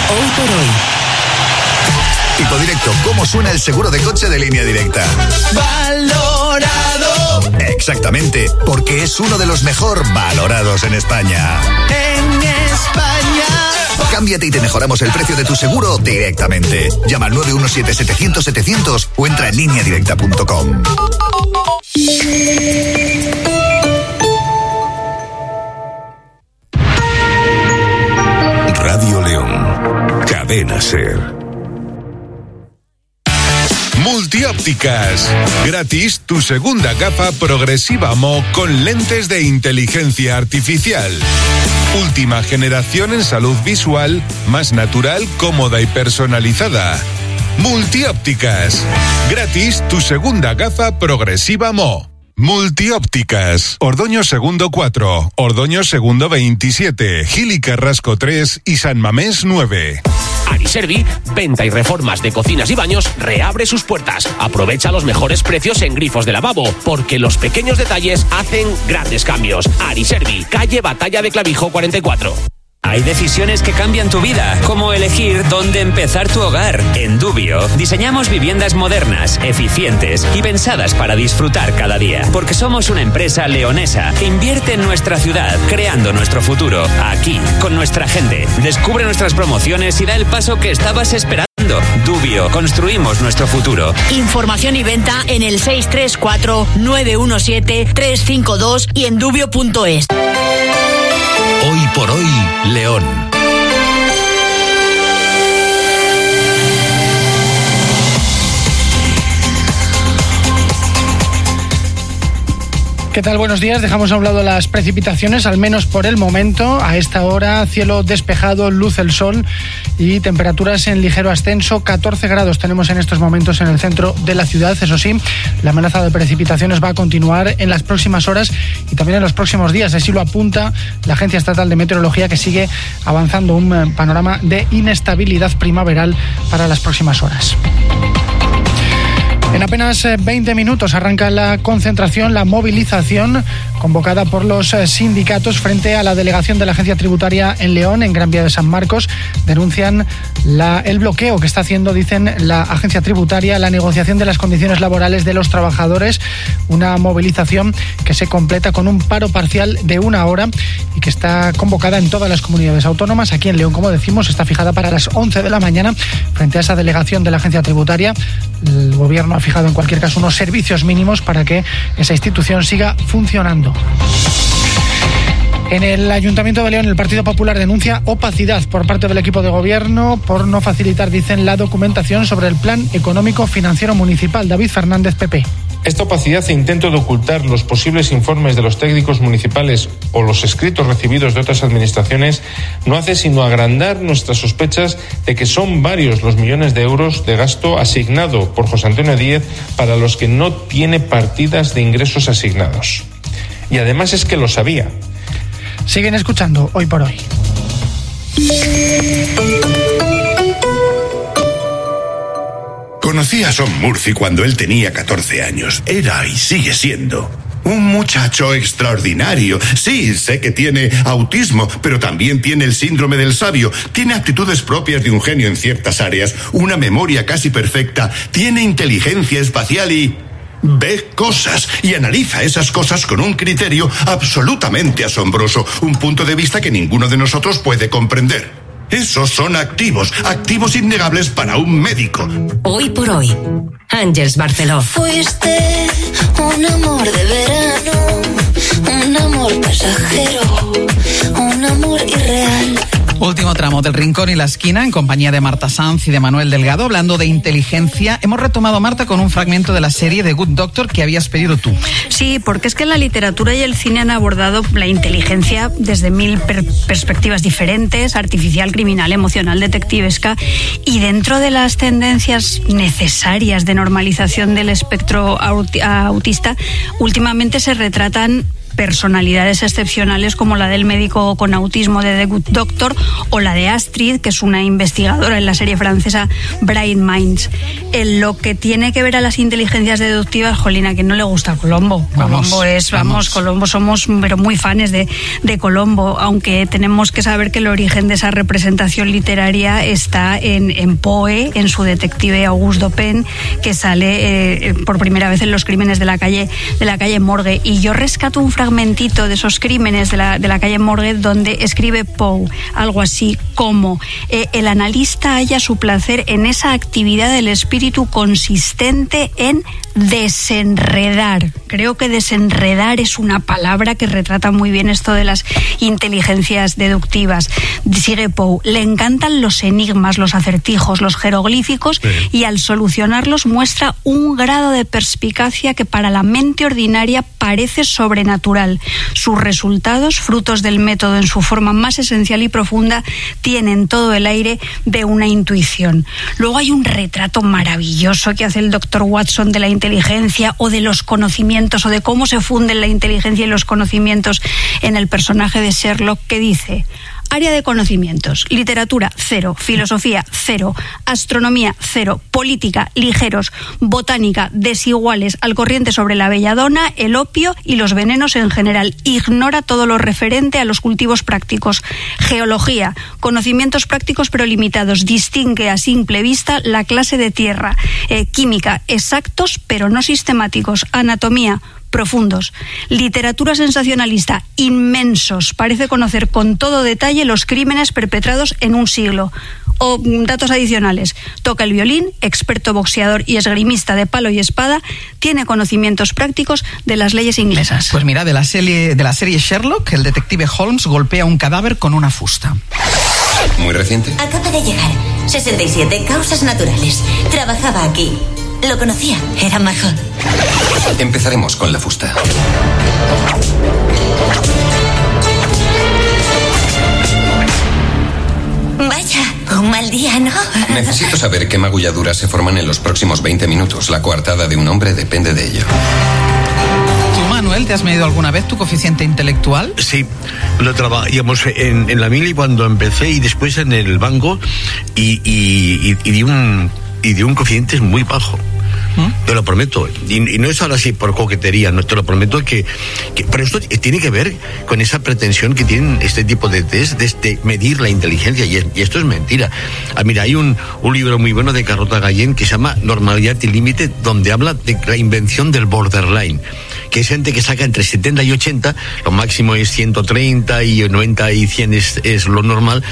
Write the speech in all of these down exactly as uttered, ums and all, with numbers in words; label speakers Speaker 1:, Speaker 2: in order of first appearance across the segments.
Speaker 1: Hoy por hoy.
Speaker 2: Tipo Directo, ¿cómo suena el seguro de coche de Línea Directa?
Speaker 3: ¡Valorado!
Speaker 2: Exactamente, porque es uno de los mejor valorados en España.
Speaker 3: ¡En España!
Speaker 2: Cámbiate y te mejoramos el precio de tu seguro directamente. Llama al nueve uno siete, setecientos, setecientos o entra en línea directa punto com.
Speaker 4: Radio León, Cadena Ser. Multiópticas. Gratis tu segunda gafa progresiva M O con lentes de inteligencia artificial. Última generación en salud visual, más natural, cómoda y personalizada. Multiópticas. Gratis tu segunda gafa progresiva M O. Multiópticas. Ordoño Segundo cuatro, Ordoño Segundo veintisiete, Gil y Carrasco tres y San Mamés nueve.
Speaker 5: Ariservi, venta y reformas de cocinas y baños, reabre sus puertas. Aprovecha los mejores precios en grifos de lavabo, porque los pequeños detalles hacen grandes cambios. Ariservi, calle Batalla de Clavijo cuarenta y cuatro.
Speaker 6: Hay decisiones que cambian tu vida, como elegir dónde empezar tu hogar. En Dubio, diseñamos viviendas modernas, eficientes y pensadas para disfrutar cada día. Porque somos una empresa leonesa que invierte en nuestra ciudad, creando nuestro futuro, aquí, con nuestra gente. Descubre nuestras promociones y da el paso que estabas esperando. Dubio, construimos nuestro futuro.
Speaker 7: Información y venta en el seis tres cuatro, nueve uno siete, tres cinco dos y en dubio punto es.
Speaker 2: Hoy por hoy, León.
Speaker 8: ¿Qué tal? Buenos días. Dejamos a un lado las precipitaciones, al menos por el momento. A esta hora, cielo despejado, luz el sol y temperaturas en ligero ascenso. catorce grados tenemos en estos momentos en el centro de la ciudad. Eso sí, la amenaza de precipitaciones va a continuar en las próximas horas y también en los próximos días. Así lo apunta la Agencia Estatal de Meteorología, que sigue avanzando un panorama de inestabilidad primaveral para las próximas horas. En apenas veinte minutos arranca la concentración, la movilización convocada por los sindicatos frente a la delegación de la Agencia Tributaria en León, en Gran Vía de San Marcos. Denuncian la, el bloqueo que está haciendo, dicen, la Agencia Tributaria, la negociación de las condiciones laborales de los trabajadores. Una movilización que se completa con un paro parcial de una hora y que está convocada en todas las comunidades autónomas. Aquí en León, como decimos, está fijada para las once de la mañana frente a esa delegación de la Agencia Tributaria. El gobierno ha fijado en cualquier caso unos servicios mínimos para que esa institución siga funcionando. En el Ayuntamiento de León, el Partido Popular denuncia opacidad por parte del equipo de gobierno por no facilitar, dicen, la documentación sobre el Plan Económico Financiero Municipal. David Fernández, P P.
Speaker 9: Esta opacidad e intento de ocultar los posibles informes de los técnicos municipales o los escritos recibidos de otras administraciones no hace sino agrandar nuestras sospechas de que son varios los millones de euros de gasto asignado por José Antonio Díez para los que no tiene partidas de ingresos asignados. Y además es que lo sabía.
Speaker 8: Siguen escuchando Hoy por Hoy.
Speaker 10: Conocí a Son Murphy cuando él tenía catorce años. Era y sigue siendo un muchacho extraordinario. Sí, sé que tiene autismo, pero también tiene el síndrome del sabio. Tiene actitudes propias de un genio en ciertas áreas, una memoria casi perfecta, tiene inteligencia espacial y ve cosas y analiza esas cosas con un criterio absolutamente asombroso, un punto de vista que ninguno de nosotros puede comprender. Esos son activos, activos innegables para un médico.
Speaker 1: Hoy por hoy, Ángels Barceló.
Speaker 11: Fuiste un amor de verano, un amor pasajero, un amor irreal.
Speaker 12: Último tramo del Rincón y la Esquina, en compañía de Marta Sanz y de Manuel Delgado, hablando de inteligencia. Hemos retomado, Marta, con un fragmento de la serie The Good Doctor que habías pedido tú.
Speaker 13: Sí, porque es que la literatura y el cine han abordado la inteligencia desde mil per- perspectivas diferentes, artificial, criminal, emocional, detectivesca, y dentro de las tendencias necesarias de normalización del espectro aut- autista, últimamente se retratan personalidades excepcionales como la del médico con autismo de The Good Doctor o la de Astrid, que es una investigadora en la serie francesa Bright Minds. En lo que tiene que ver a las inteligencias deductivas, jolina, que no le gusta Colombo.
Speaker 12: Vamos,
Speaker 13: Colombo es, vamos,
Speaker 12: vamos.
Speaker 13: Colombo somos pero muy fanes de, de Colombo, aunque tenemos que saber que el origen de esa representación literaria está en, en Poe, en su detective Auguste Dupin, que sale eh, por primera vez en Los crímenes de la calle de la calle Morgue. Y yo rescato un fragmentito de esos crímenes de la, de la calle Morgue donde escribe Poe algo así como eh, el analista halla su placer en esa actividad del espíritu consistente en desenredar. Creo que desenredar es una palabra que retrata muy bien esto de las inteligencias deductivas. Sigue Poe, le encantan los enigmas, los acertijos, los jeroglíficos, sí. Y al solucionarlos muestra un grado de perspicacia que para la mente ordinaria parece sobrenatural. Sus resultados, frutos del método en su forma más esencial y profunda, tienen todo el aire de una intuición. Luego hay un retrato maravilloso que hace el doctor Watson de la inteligencia o de los conocimientos o de cómo se funden la inteligencia y los conocimientos en el personaje de Sherlock, que dice: área de conocimientos, literatura, cero, filosofía, cero, astronomía, cero, política, ligeros, botánica, desiguales, al corriente sobre la belladona, el opio y los venenos en general. Ignora todo lo referente a los cultivos prácticos. Geología, conocimientos prácticos pero limitados, distingue a simple vista la clase de tierra. Eh, química, exactos pero no sistemáticos. Anatomía, profundos. Literatura sensacionalista, inmensos. Parece conocer con todo detalle los crímenes perpetrados en un siglo. O datos adicionales: toca el violín, experto boxeador y esgrimista de palo y espada, tiene conocimientos prácticos de las leyes inglesas.
Speaker 12: Pues mira, de la serie, de la serie Sherlock, el detective Holmes golpea un cadáver con una fusta.
Speaker 14: Muy reciente.
Speaker 15: Acaba de llegar. sesenta y siete, causas naturales. Trabajaba aquí. Lo conocía, era majo.
Speaker 14: Empezaremos con la fusta.
Speaker 15: Vaya, un mal día, ¿no?
Speaker 14: Necesito saber qué magulladuras se forman en los próximos veinte minutos. La coartada de un hombre depende de ello.
Speaker 12: ¿Tú, Manuel, te has medido alguna vez tu coeficiente intelectual?
Speaker 16: Sí, lo trabajamos en, en la mili cuando empecé y después en el banco y, y, y, y di un... y de un coeficiente muy bajo. ¿Mm? Te lo prometo. Y, y no es ahora así por coquetería, no te lo prometo que, que... Pero esto tiene que ver con esa pretensión que tienen este tipo de test de, de medir la inteligencia, y, es, y esto es mentira. Ah, mira, hay un, un libro muy bueno de Carlota Gallén que se llama Normalidad y Límite, donde habla de la invención del borderline, que es gente que saca entre setenta y ochenta, lo máximo es ciento treinta y noventa y cien es, es lo normal,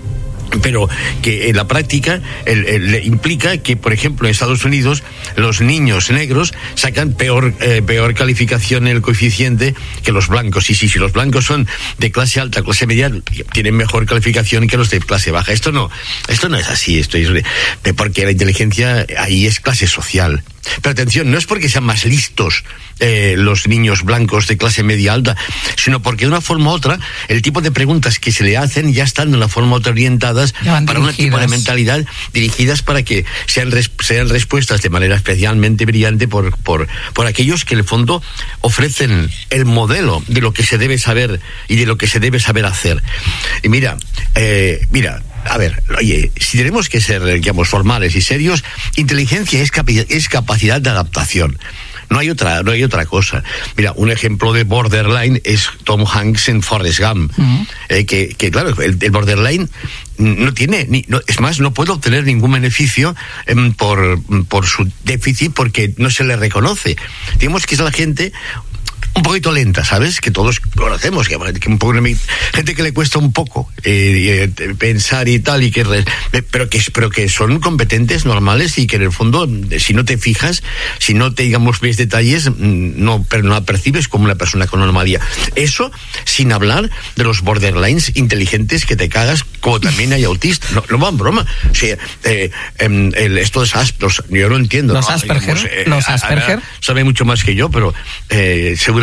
Speaker 16: pero que en la práctica el, el, implica que, por ejemplo, en Estados Unidos los niños negros sacan peor eh, peor calificación en el coeficiente que los blancos. Y sí, si los blancos son de clase alta, clase media, tienen mejor calificación que los de clase baja. Esto no, esto no es así, esto es porque la inteligencia ahí es clase social. Pero atención, no es porque sean más listos eh, los niños blancos de clase media alta, sino porque de una forma u otra el tipo de preguntas que se le hacen ya están de una forma u otra orientadas para un tipo de mentalidad, dirigidas para que sean, res, sean respuestas de manera especialmente brillante por, por, por aquellos que en el fondo ofrecen el modelo de lo que se debe saber y de lo que se debe saber hacer. Y mira, eh, mira, a ver, oye, si tenemos que ser, digamos, formales y serios, inteligencia es, capi- es capacidad de adaptación. No hay otra, no hay otra cosa. Mira, un ejemplo de borderline es Tom Hanks en Forrest Gump. Uh-huh. Eh, que, que claro, el, el borderline no tiene, ni, no, es más, no puede obtener ningún beneficio eh, por, por su déficit porque no se le reconoce. Digamos que es la gente un poquito lenta, ¿sabes? Que todos conocemos, que, que un poco, gente que le cuesta un poco eh, eh, pensar y tal, y que re, pero que pero que son competentes, normales, y que en el fondo, si no te fijas, si no te, digamos, ves detalles, no, pero no la percibes como una persona con normalidad. Eso sin hablar de los borderlines inteligentes que te cagas, como también hay autistas. No, no va en broma. O sea, eh, eh, el, esto es Asperger, yo no entiendo.
Speaker 12: Los
Speaker 16: ¿no?
Speaker 12: Asperger,
Speaker 16: Digamos, eh,
Speaker 12: los Asperger.
Speaker 16: Sabe mucho más que yo, pero eh, seguramente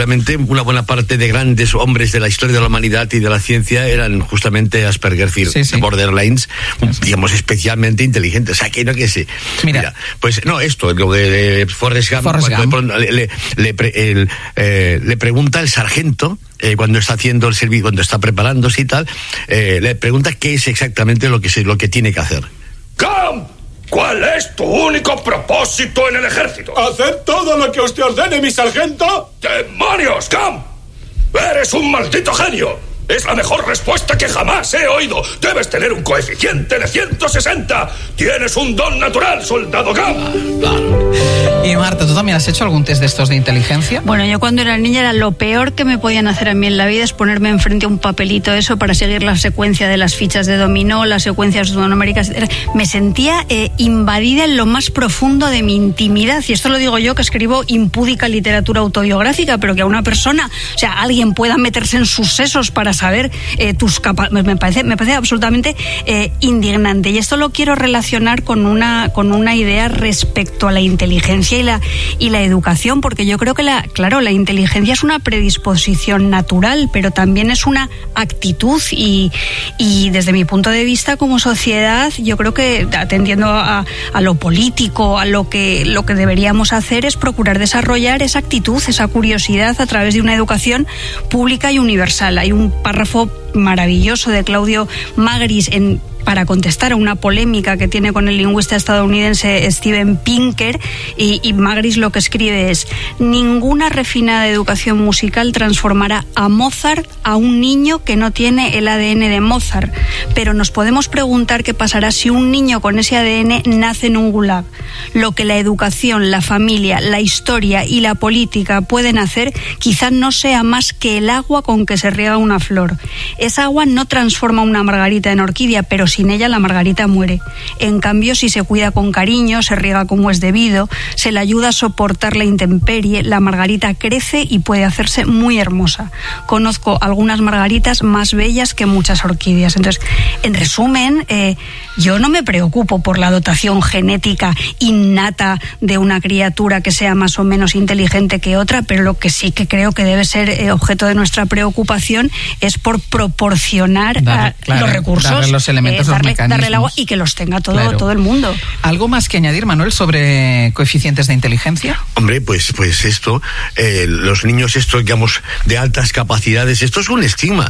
Speaker 16: seguramente una buena parte de grandes hombres de la historia de la humanidad y de la ciencia eran justamente Asperger, sí, sí. borderlines, sí, sí. digamos, especialmente inteligentes. O sea, que no que sé. Mira, Mira pues no, esto, lo de, de Forrest Gump, Forrest Gump. Pronto, le, le, le, pre, el, eh, le pregunta el sargento, eh, cuando está haciendo el servicio, cuando está preparándose y tal, eh, le pregunta qué es exactamente lo que, se, lo que tiene que hacer.
Speaker 17: ¡Gump! ¿Cuál es tu único propósito en el ejército?
Speaker 18: ¿Hacer todo lo que usted ordene, mi sargento?
Speaker 17: ¡Demonios, Gump! ¡Eres un maldito genio! Es la mejor respuesta que jamás he oído. Debes tener un coeficiente de ciento sesenta. Tienes un don natural, soldado Gump.
Speaker 12: Claro. Y Marta, ¿tú también has hecho algún test de estos de inteligencia?
Speaker 13: Bueno, yo cuando era niña era lo peor que me podían hacer a mí en la vida es ponerme enfrente a un papelito eso para seguir la secuencia de las fichas de dominó, las secuencias numéricas. Me sentía eh, invadida en lo más profundo de mi intimidad. Y esto lo digo yo, que escribo impúdica literatura autobiográfica, pero que a una persona, o sea, alguien pueda meterse en sus sesos para saber eh, tus capacidades, me parece, me parece absolutamente eh, indignante. Y esto lo quiero relacionar con una, con una idea respecto a la inteligencia y la, y la educación, porque yo creo que, la, claro, la inteligencia es una predisposición natural, pero también es una actitud y, y desde mi punto de vista como sociedad, yo creo que atendiendo a, a lo político, a lo que, lo que deberíamos hacer es procurar desarrollar esa actitud, esa curiosidad a través de una educación pública y universal. Hay un párrafo maravilloso de Claudio Magris en para contestar a una polémica que tiene con el lingüista estadounidense Steven Pinker, y, y Magris lo que escribe es: ninguna refinada educación musical transformará a Mozart a un niño que no tiene el A D N de Mozart, pero nos podemos preguntar qué pasará si un niño con ese A D N nace en un gulag. Lo que la educación, la familia, la historia y la política pueden hacer quizás no sea más que el agua con que se riega una flor. Esa agua no transforma una margarita en orquídea, pero sin ella la margarita muere. En cambio, si se cuida con cariño, se riega como es debido, se le ayuda a soportar la intemperie, la margarita crece y puede hacerse muy hermosa. Conozco algunas margaritas más bellas que muchas orquídeas. Entonces, en resumen, eh, yo no me preocupo por la dotación genética innata de una criatura que sea más o menos inteligente que otra, pero lo que sí que creo que debe ser eh, objeto de nuestra preocupación es por proporcionar
Speaker 12: Dar,
Speaker 13: a,
Speaker 12: claro,
Speaker 13: los recursos,
Speaker 12: darle los elementos,
Speaker 13: eh, darle,
Speaker 12: los mecanismos.
Speaker 13: darle el agua y que los tenga todo,
Speaker 12: claro.
Speaker 13: todo el mundo.
Speaker 12: ¿Algo más que añadir, Manuel, sobre coeficientes de inteligencia?
Speaker 16: Hombre, pues, pues esto, eh, los niños estos, digamos, de altas capacidades, esto es un estigma.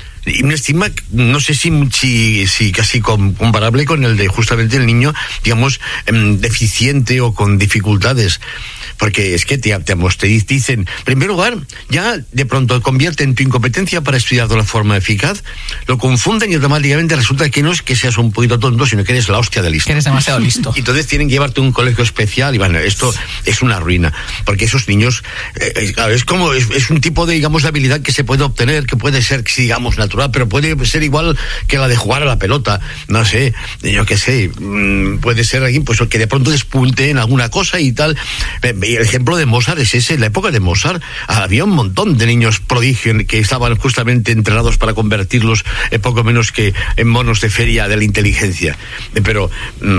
Speaker 16: Y un estigma, no sé si, si, si casi comparable con el de justamente el niño, digamos, eh, deficiente o con dificultades. Porque es que te, te, te dicen, en primer lugar, ya de pronto convierten tu incompetencia para estudiar de una forma eficaz, lo confunden y automáticamente resulta que no es que seas un poquito tonto, sino que eres la hostia de listo.
Speaker 12: Que eres demasiado listo.
Speaker 16: Y entonces tienen que llevarte a un colegio especial y bueno, esto es una ruina, porque esos niños, eh, claro, es como, es, es un tipo de, digamos, de habilidad que se puede obtener, que puede ser, digamos, natural, pero puede ser igual que la de jugar a la pelota, no sé, yo qué sé, puede ser alguien pues que de pronto despunte en alguna cosa y tal. Y el ejemplo de Mozart es ese. En la época de Mozart había un montón de niños prodigio que estaban justamente entrenados para convertirlos en poco menos que en monos de feria de la inteligencia. Pero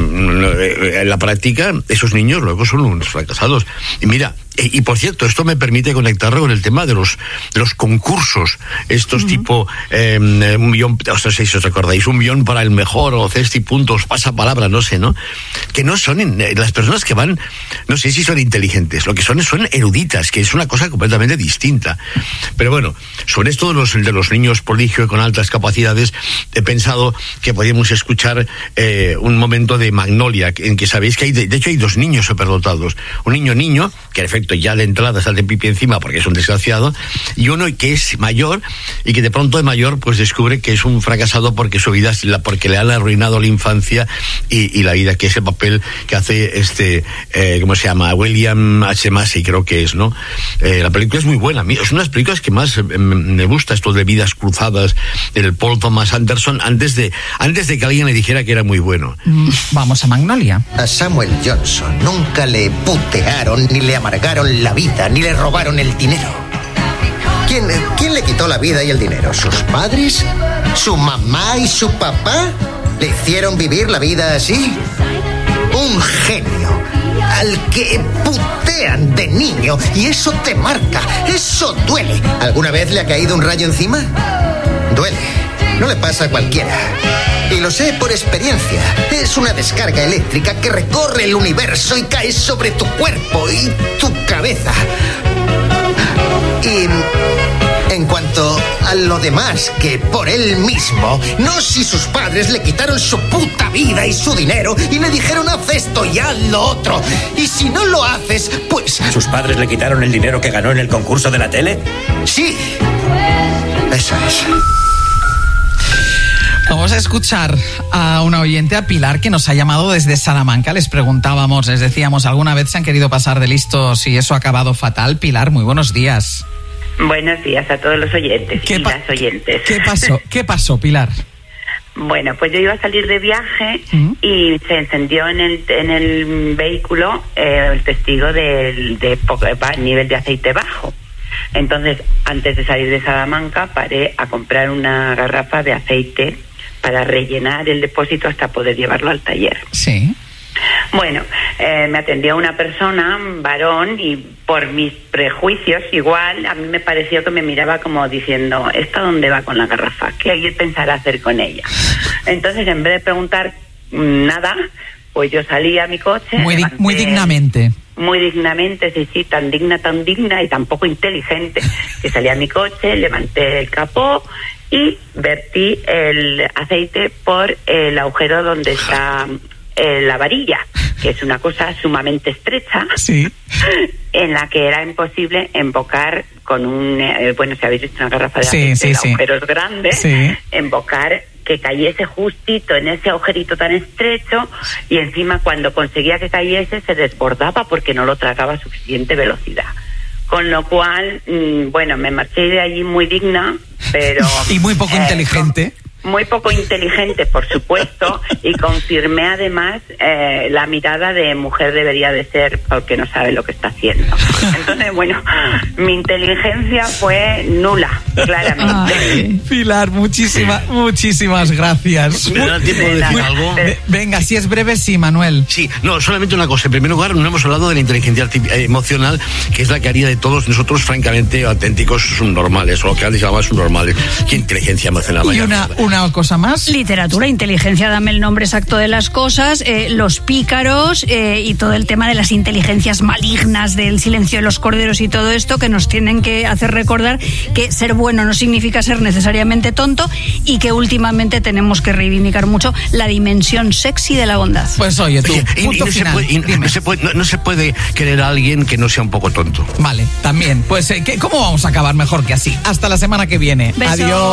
Speaker 16: en la práctica esos niños luego son unos fracasados. Y mira, y, y por cierto, esto me permite conectarlo con el tema de los, de los concursos, estos uh-huh. tipo eh, un millón, no sé si os acordáis, un millón para el mejor o cesti puntos, pasa palabra, no sé, ¿no? Que no son eh, las personas que van, no sé si son inteligentes, lo que son son eruditas, que es una cosa completamente distinta. Pero bueno, sobre esto de los, de los niños prodigio con altas capacidades, he pensado que podríamos escuchar eh, un momento de Magnolia, en que sabéis que hay, de, de hecho hay dos niños superdotados, un niño niño, que en efecto ya de entrada sale de pipi encima porque es un desgraciado, y uno que es mayor y que de pronto de mayor pues descubre que es un fracasado porque su vida, porque le han arruinado la infancia y, y la vida, que es el papel que hace este, eh, ¿cómo se llama? William H. Massey, creo que es, ¿no? Eh, la película es muy buena, es una de las películas que más eh, me gusta, esto de Vidas Cruzadas, del Paul Thomas Anderson, antes de, antes de que alguien le dijera que era muy bueno.
Speaker 12: Mm, vamos a Magnolia.
Speaker 19: A Samuel Johnson nunca le putearon, ni le amargaron la vida, ni le robaron el dinero. ¿Quién, ¿Quién le quitó la vida y el dinero? ¿Sus padres? ¿Su mamá y su papá? ¿Le hicieron vivir la vida así? Un genio. al que putean de niño y eso te marca, eso duele. ¿Alguna vez le ha caído un rayo encima? Duele, no le pasa a cualquiera. Y lo sé por experiencia. Es una descarga eléctrica que recorre el universo y cae sobre tu cuerpo y tu cabeza. Y en cuanto a lo demás, que por él mismo, no si sus padres le quitaron su puta vida y su dinero y le dijeron haz esto y haz lo otro. Y si no lo haces, pues...
Speaker 20: ¿Sus padres le quitaron el dinero que ganó en el concurso de la tele?
Speaker 19: Sí. Eso es.
Speaker 12: Vamos a escuchar a una oyente, a Pilar, que nos ha llamado desde Salamanca. Les preguntábamos, les decíamos, ¿alguna vez se han querido pasar de listos y eso ha acabado fatal? Pilar, muy buenos días.
Speaker 21: Buenos días a todos los oyentes y las oyentes.
Speaker 12: ¿Qué pasó? ¿Qué pasó, Pilar?
Speaker 21: Bueno, pues yo iba a salir de viaje ¿Mm? y se encendió en el en el vehículo eh, el testigo del de, de nivel de aceite bajo. Entonces, antes de salir de Salamanca, paré a comprar una garrafa de aceite para rellenar el depósito hasta poder llevarlo al taller.
Speaker 12: Sí.
Speaker 21: Bueno, eh, me atendió una persona, un varón, y por mis prejuicios, igual, a mí me pareció que me miraba como diciendo, ¿esta dónde va con la garrafa? ¿Qué pensará hacer con ella? Entonces, en vez de preguntar nada, pues yo salí a mi coche.
Speaker 12: Muy, di- muy dignamente.
Speaker 21: Muy dignamente, sí, sí, tan digna, tan digna y tan poco inteligente, que salí a mi coche, levanté el capó y vertí el aceite por el agujero donde está eh, la varilla, que es una cosa sumamente estrecha,
Speaker 12: sí,
Speaker 21: en la que era imposible embocar con un, eh, bueno, si habéis visto una garrafa de
Speaker 12: sí,
Speaker 21: aceite
Speaker 12: sí,
Speaker 21: de
Speaker 12: sí.
Speaker 21: agujeros grandes,
Speaker 12: sí.
Speaker 21: embocar que cayese justito en ese agujerito tan estrecho, y encima cuando conseguía que cayese se desbordaba porque no lo tragaba a suficiente velocidad. Con lo cual, mmm, bueno, me marché de allí muy digna, pero...
Speaker 12: y muy poco eh, inteligente.
Speaker 21: Muy poco inteligente, por supuesto, y confirmé además eh, la mirada de mujer debería de ser porque no sabe lo que está haciendo. Entonces, bueno, mi inteligencia fue nula, claramente.
Speaker 12: Ay, Pilar, muchísimas, muchísimas gracias.
Speaker 16: ¿Me da tiempo de decir algo?
Speaker 12: Venga, si es breve, sí, Manuel.
Speaker 16: Sí, no, solamente una cosa. En primer lugar, no hemos hablado de la inteligencia emocional, que es la que haría de todos nosotros, francamente, auténticos subnormales, o lo que antes llamaban subnormales. ¿Qué inteligencia emocional?
Speaker 12: Y una, una cosa más.
Speaker 13: Literatura, inteligencia, dame el nombre exacto de las cosas, eh, los pícaros eh, y todo el tema de las inteligencias malignas, del silencio de los corderos y todo esto, que nos tienen que hacer recordar que ser bueno no significa ser necesariamente tonto, y que últimamente tenemos que reivindicar mucho la dimensión sexy de la bondad.
Speaker 12: Pues oye, tú,
Speaker 16: oye, y,
Speaker 12: punto
Speaker 16: y no,
Speaker 12: final.
Speaker 16: Se puede, y no, se puede, no, no se puede querer a alguien que no sea un poco tonto.
Speaker 12: Vale, también. Pues, eh, ¿cómo vamos a acabar mejor que así? Hasta la semana que viene.
Speaker 13: Beso.
Speaker 12: Adiós.